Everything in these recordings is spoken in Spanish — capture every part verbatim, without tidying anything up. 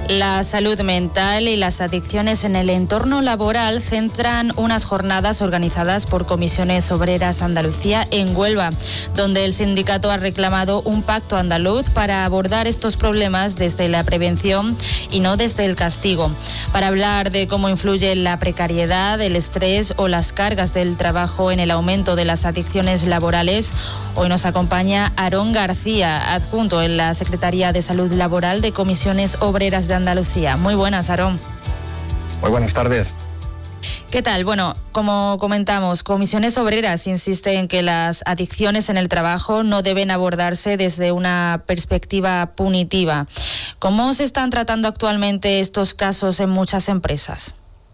La salud mental y las adicciones en el entorno laboral centran unas jornadas organizadas por Comisiones Obreras Andalucía en Huelva, donde el sindicato ha reclamado un pacto andaluz para abordar estos problemas desde la prevención y no desde el castigo. Para hablar de cómo influye la precariedad, el estrés o las cargas del trabajo en el aumento de las adicciones laborales, hoy nos acompaña Aarón García, adjunto en la Secretaría de Salud Laboral de Comisiones Obreras de Andalucía. Muy buenas, Aarón. Muy buenas tardes. ¿Qué tal? Bueno, como comentamos, Comisiones Obreras insiste en que las adicciones en el trabajo no deben abordarse desde una perspectiva punitiva. ¿Cómo se están tratando actualmente estos casos en muchas empresas?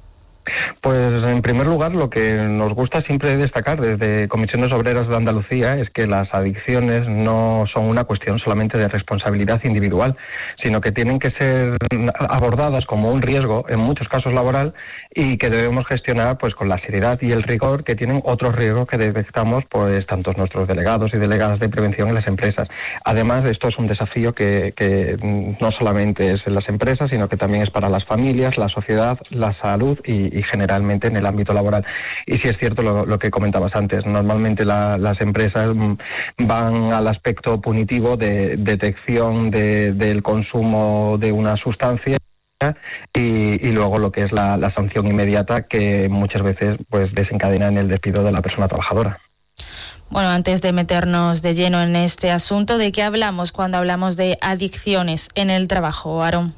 Pues en primer lugar, lo que nos gusta siempre destacar desde Comisiones Obreras de Andalucía es que las adicciones no son una cuestión solamente de responsabilidad individual, sino que tienen que ser abordadas como un riesgo, en muchos casos laboral, y que debemos gestionar pues con la seriedad y el rigor que tienen otros riesgos que detectamos pues tantos nuestros delegados y delegadas de prevención en las empresas. Además, esto es un desafío que, que no solamente es en las empresas, sino que también es para las familias, la sociedad, la salud y, y generalmente en el ámbito laboral. Y sí es cierto lo, lo que comentabas antes, normalmente la, las empresas van al aspecto punitivo de detección de, del consumo de una sustancia y, y luego lo que es la, la sanción inmediata que muchas veces pues desencadena en el despido de la persona trabajadora. Bueno, antes de meternos de lleno en este asunto, ¿de qué hablamos cuando hablamos de adicciones en el trabajo, Aarón?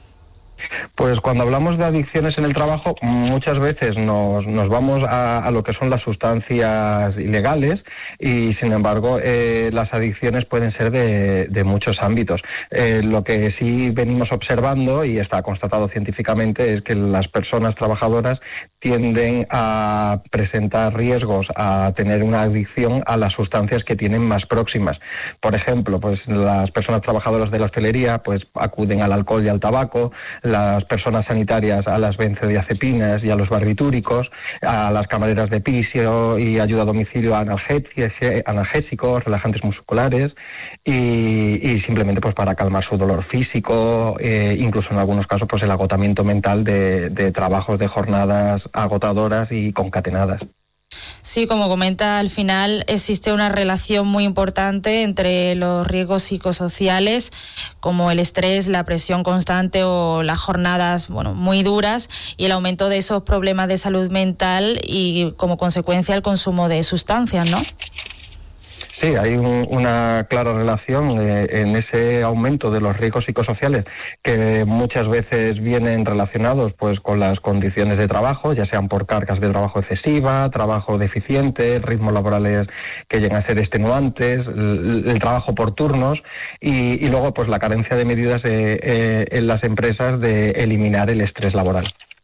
Pues cuando hablamos de adicciones en el trabajo, muchas veces nos, nos vamos a, a lo que son las sustancias ilegales y, sin embargo, eh, las adicciones pueden ser de, de muchos ámbitos. Eh, lo que sí venimos observando, y está constatado científicamente, es que las personas trabajadoras tienden a presentar riesgos a tener una adicción a las sustancias que tienen más próximas. Por ejemplo, pues las personas trabajadoras de la hostelería pues acuden al alcohol y al tabaco, las personas sanitarias a las benzodiazepinas y a los barbitúricos, a las camareras de piso y ayuda a domicilio a analgésicos, relajantes musculares y, y simplemente pues para calmar su dolor físico, eh, incluso en algunos casos pues el agotamiento mental de, de trabajos de jornadas agotadoras y concatenadas. Sí, como comenta, al final existe una relación muy importante entre los riesgos psicosociales, como el estrés, la presión constante o las jornadas, bueno, muy duras, y el aumento de esos problemas de salud mental y, como consecuencia, el consumo de sustancias, ¿no? Sí, hay un, una clara relación eh, en ese aumento de los riesgos psicosociales que muchas veces vienen relacionados pues con las condiciones de trabajo, ya sean por cargas de trabajo excesiva, trabajo deficiente, ritmos laborales que llegan a ser extenuantes, el, el trabajo por turnos y, y luego pues la carencia de medidas eh, eh, en las empresas de eliminar el estrés laboral.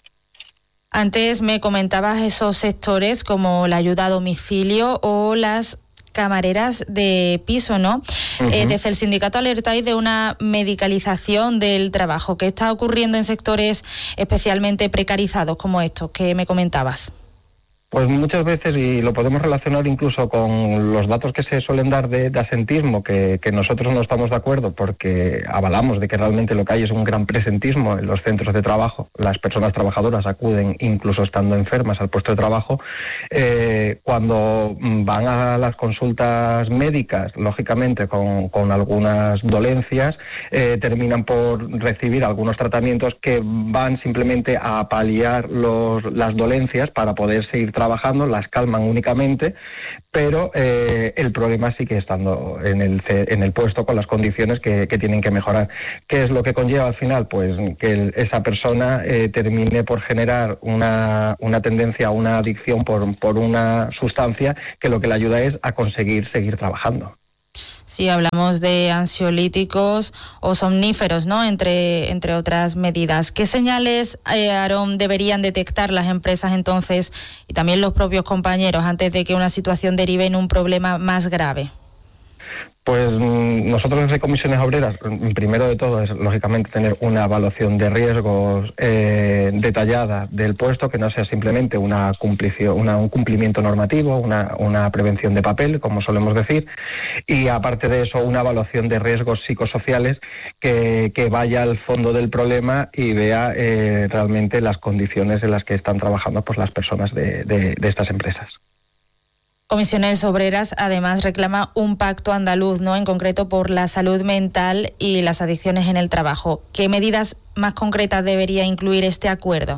Antes me comentabas esos sectores como la ayuda a domicilio o las camareras de piso, ¿no? Uh-huh. Eh, desde el sindicato alertáis de una medicalización del trabajo. ¿Qué está ocurriendo en sectores especialmente precarizados como estos que me comentabas? Pues muchas veces, y lo podemos relacionar incluso con los datos que se suelen dar de, de asentismo, que, que nosotros no estamos de acuerdo porque avalamos de que realmente lo que hay es un gran presentismo en los centros de trabajo. Las personas trabajadoras acuden incluso estando enfermas al puesto de trabajo. Eh, cuando van a las consultas médicas, lógicamente con, con algunas dolencias, eh, terminan por recibir algunos tratamientos que van simplemente a paliar los, las dolencias para poder seguir trabajando, las calman únicamente, pero eh, el problema sigue estando en el, en el puesto con las condiciones que, que tienen que mejorar. ¿Qué es lo que conlleva al final? Pues que el, esa persona eh, termine por generar una, una tendencia a una adicción por, por una sustancia que lo que le ayuda es a conseguir seguir trabajando. Sí, hablamos de ansiolíticos o somníferos, ¿no? Entre, entre otras medidas. ¿Qué señales, eh, Aarón, deberían detectar las empresas entonces y también los propios compañeros antes de que una situación derive en un problema más grave? Pues nosotros desde Comisiones Obreras, primero de todo es lógicamente tener una evaluación de riesgos eh, detallada del puesto, que no sea simplemente una cumplición, una, un cumplimiento normativo, una, una prevención de papel, como solemos decir, y aparte de eso una evaluación de riesgos psicosociales que, que vaya al fondo del problema y vea eh, realmente las condiciones en las que están trabajando pues, las personas de, de, de estas empresas. Comisiones Obreras además reclama un pacto andaluz, ¿no?, en concreto por la salud mental y las adicciones en el trabajo. ¿Qué medidas más concretas debería incluir este acuerdo?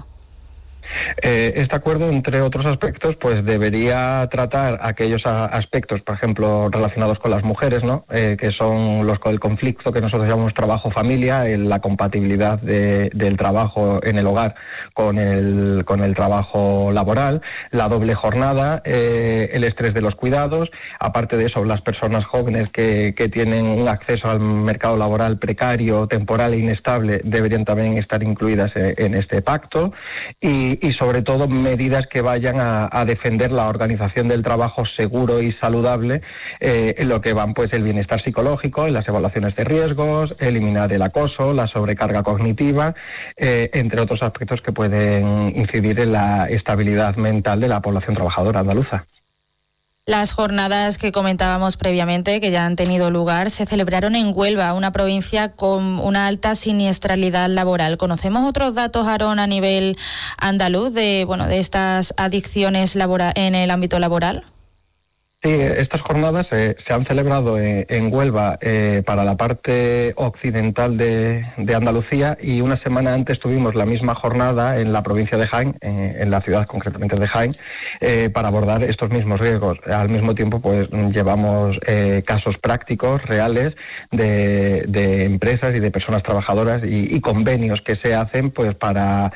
Eh, este acuerdo, entre otros aspectos, pues debería tratar aquellos a, aspectos, por ejemplo, relacionados con las mujeres, ¿no? Eh, que son los del conflicto que nosotros llamamos trabajo-familia, la compatibilidad de, del trabajo en el hogar con el, con el trabajo laboral, la doble jornada, eh, el estrés de los cuidados. Aparte de eso, las personas jóvenes que, que tienen un acceso al mercado laboral precario, temporal e inestable deberían también estar incluidas en, en este pacto. Y y sobre todo medidas que vayan a, a defender la organización del trabajo seguro y saludable, eh, en lo que van pues el bienestar psicológico, en las evaluaciones de riesgos, eliminar el acoso, la sobrecarga cognitiva, eh, entre otros aspectos que pueden incidir en la estabilidad mental de la población trabajadora andaluza. Las jornadas que comentábamos previamente, que ya han tenido lugar, se celebraron en Huelva, una provincia con una alta siniestralidad laboral. ¿Conocemos otros datos, Aarón, a nivel andaluz de, bueno, de estas adicciones labora- en el ámbito laboral? Sí, estas jornadas eh, se han celebrado en, en Huelva eh, para la parte occidental de, de Andalucía, y una semana antes tuvimos la misma jornada en la provincia de Jaén, eh, en la ciudad concretamente de Jaén, eh, para abordar estos mismos riesgos. Al mismo tiempo, pues llevamos eh, casos prácticos, reales, de, de empresas y de personas trabajadoras y, y convenios que se hacen pues para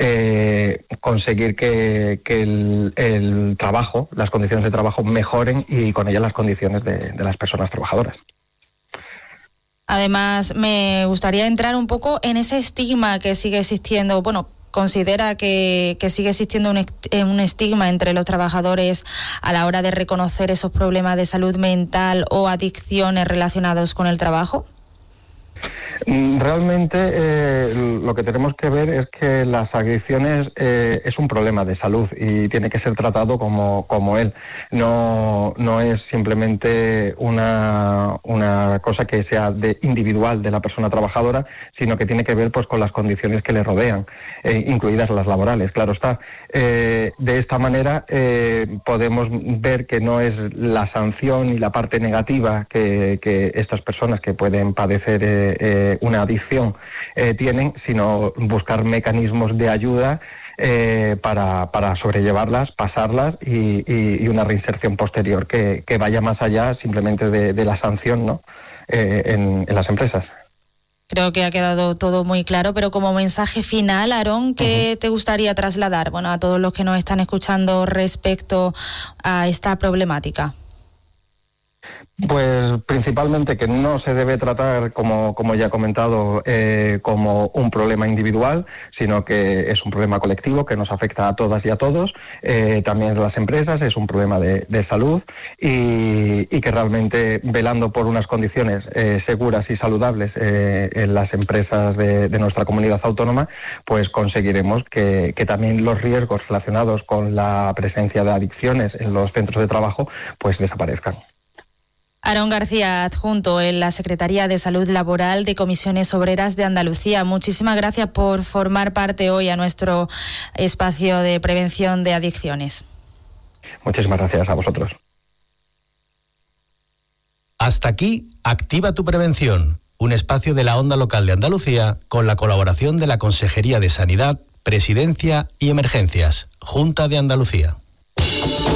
eh, conseguir que, que el, el trabajo, las condiciones de trabajo mejoren y con ellas las condiciones de, de las personas trabajadoras. Además, me gustaría entrar un poco en ese estigma que sigue existiendo. Bueno, ¿considera que, que sigue existiendo un, un estigma entre los trabajadores a la hora de reconocer esos problemas de salud mental o adicciones relacionados con el trabajo? Realmente eh, lo que tenemos que ver es que las adicciones eh, es un problema de salud y tiene que ser tratado como, como él. No, no es simplemente una, una cosa que sea de individual de la persona trabajadora, sino que tiene que ver pues con las condiciones que le rodean, eh, incluidas las laborales, claro está. Eh, de esta manera eh, podemos ver que no es la sanción y la parte negativa que, que estas personas que pueden padecer eh, eh, una adicción eh, tienen, sino buscar mecanismos de ayuda eh, para, para sobrellevarlas, pasarlas y, y, y una reinserción posterior que, que vaya más allá simplemente de, de la sanción, ¿no? eh, en, en las empresas. Creo que ha quedado todo muy claro, pero como mensaje final, Aarón, ¿qué uh-huh. te gustaría trasladar, bueno, a todos los que nos están escuchando respecto a esta problemática? Pues principalmente que no se debe tratar, como, como ya he comentado, eh, como un problema individual, sino que es un problema colectivo que nos afecta a todas y a todos, eh, también a las empresas, es un problema de, de salud y, y que realmente velando por unas condiciones eh, seguras y saludables eh, en las empresas de, de nuestra comunidad autónoma, pues conseguiremos que, que también los riesgos relacionados con la presencia de adicciones en los centros de trabajo pues desaparezcan. Aarón García, adjunto en la Secretaría de Salud Laboral de Comisiones Obreras de Andalucía. Muchísimas gracias por formar parte hoy a nuestro espacio de prevención de adicciones. Muchísimas gracias a vosotros. Hasta aquí, Activa tu Prevención, un espacio de la Onda Local de Andalucía con la colaboración de la Consejería de Sanidad, Presidencia y Emergencias, Junta de Andalucía.